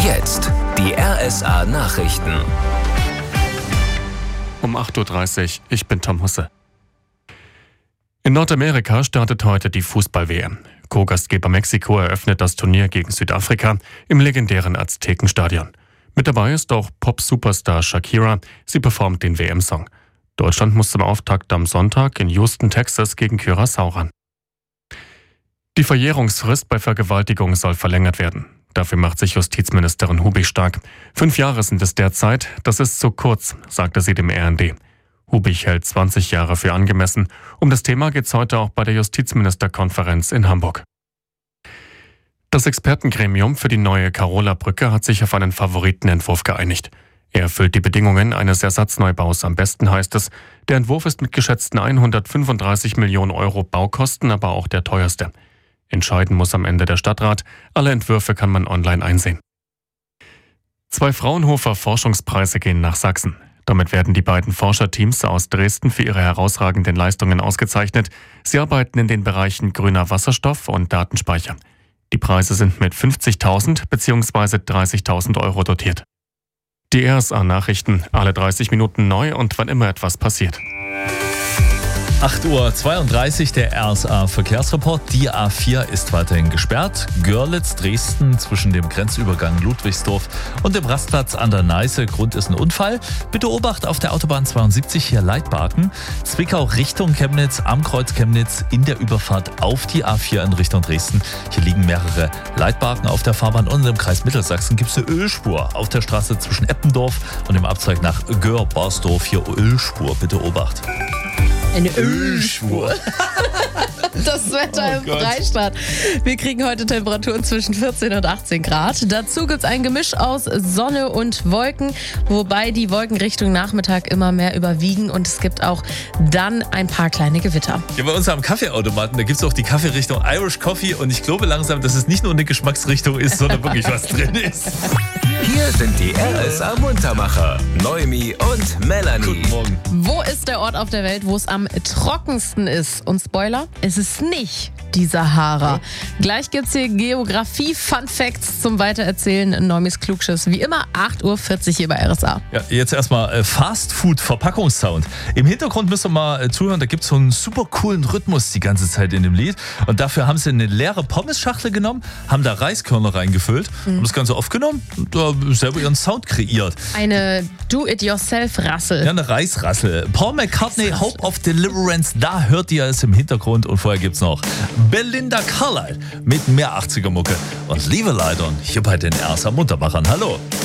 Jetzt die RSA Nachrichten. Um 8.30 Uhr, ich bin Tom Husse. In Nordamerika startet heute die Fußball-WM. Co-Gastgeber Mexiko eröffnet das Turnier gegen Südafrika im legendären Aztekenstadion. Mit dabei ist auch Pop-Superstar Shakira. Sie performt den WM-Song. Deutschland muss zum Auftakt am Sonntag in Houston, Texas gegen Curaçao ran. Die Verjährungsfrist bei Vergewaltigung soll verlängert werden. Dafür macht sich Justizministerin Hubig stark. 5 Jahre sind es derzeit, das ist zu kurz, sagte sie dem RND. Hubig hält 20 Jahre für angemessen. Um das Thema geht es heute auch bei der Justizministerkonferenz in Hamburg. Das Expertengremium für die neue Karola-Brücke hat sich auf einen Favoritenentwurf geeinigt. Er erfüllt die Bedingungen eines Ersatzneubau's am besten, heißt es. Der Entwurf ist mit geschätzten 135 Millionen Euro Baukosten aber auch der teuerste. Entscheiden muss am Ende der Stadtrat. Alle Entwürfe kann man online einsehen. 2 Fraunhofer Forschungspreise gehen nach Sachsen. Damit werden die beiden Forscherteams aus Dresden für ihre herausragenden Leistungen ausgezeichnet. Sie arbeiten in den Bereichen grüner Wasserstoff und Datenspeicher. Die Preise sind mit 50.000 bzw. 30.000 Euro dotiert. Die RSA-Nachrichten, alle 30 Minuten neu und wann immer etwas passiert. 8.32 Uhr, der RSA-Verkehrsreport. Die A4 ist weiterhin gesperrt. Görlitz, Dresden, zwischen dem Grenzübergang Ludwigsdorf und dem Rastplatz an der Neiße. Grund ist ein Unfall. Bitte Obacht auf der Autobahn 72 hier Leitbaken. Zwickau Richtung Chemnitz, am Kreuz Chemnitz in der Überfahrt auf die A4 in Richtung Dresden. Hier liegen mehrere Leitbaken auf der Fahrbahn und im Kreis Mittelsachsen gibt es eine Ölspur auf der Straße zwischen Eppendorf und dem Abzweig nach Göhr-Barsdorf. Hier Ölspur, bitte Obacht. Eine Ölspur. Das Wetter im Freistaat. Wir kriegen heute Temperaturen zwischen 14 und 18 Grad. Dazu gibt es ein Gemisch aus Sonne und Wolken, wobei die Wolken Richtung Nachmittag immer mehr überwiegen und es gibt auch dann ein paar kleine Gewitter. Ja, bei uns am Kaffeeautomaten, da gibt es auch die Kaffeerichtung Irish Coffee und ich glaube langsam, dass es nicht nur eine Geschmacksrichtung ist, sondern wirklich was drin ist. Hier sind die RSA Muntermacher, Noemi und Melanie. Guten Morgen. Wo ist der Ort auf der Welt, wo es am trockensten ist? Und Spoiler, es ist nicht die Sahara. Gleich gibt es hier Geografie-Fun-Facts zum Weitererzählen. Neumis Klugschiss, wie immer, 8.40 Uhr hier bei RSA. Ja, jetzt erstmal Fast-Food-Verpackungssound. Im Hintergrund müssen wir mal zuhören, da gibt es so einen super coolen Rhythmus die ganze Zeit in dem Lied. Und dafür haben sie eine leere Pommesschachtel genommen, haben da Reiskörner reingefüllt, haben das Ganze aufgenommen und selber ihren Sound kreiert. Eine Do-it-yourself-Rassel. Ja, eine Reisrassel. Paul McCartney, Hope of Deliverance, da hört ihr es im Hintergrund. Und vorher gibt's noch Belinda Carlisle mit mehr 80er-Mucke und Lieve Leidon hier bei den RSA Muntermachern. Hallo.